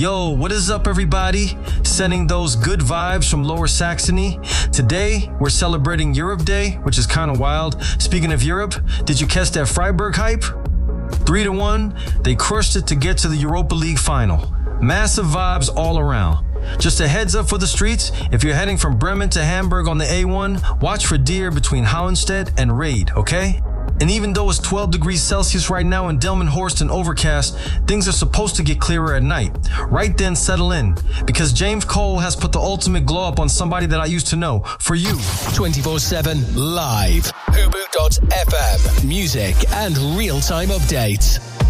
Yo, what is up, everybody? Sending those good vibes from Lower Saxony. Today, we're celebrating Europe Day, which is kind of wild. Speaking of Europe, did you catch that Freiburg hype? 3-1, they crushed it to get to the Europa League final. Massive vibes all around. Just a heads up for the streets, if you're heading from Bremen to Hamburg on the A1, watch for deer between Hallenstedt and Raid, okay? And even though it's 12 degrees Celsius right now in Delmenhorst and overcast, things are supposed to get clearer at night. Right then, settle in, because James Cole has put the ultimate glow up on somebody that I used to know, for you. 24/7 live. Hubu.fm. Music and real-time updates.